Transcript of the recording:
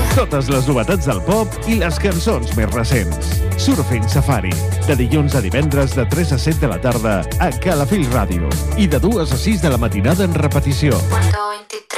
Totes les novetats del pop i les cançons més recents. Surfing Safari, de dilluns a divendres de 3 a 7 de la tarda a Calafell Ràdio i de 2 a 6 de la matinada en repetició. 123.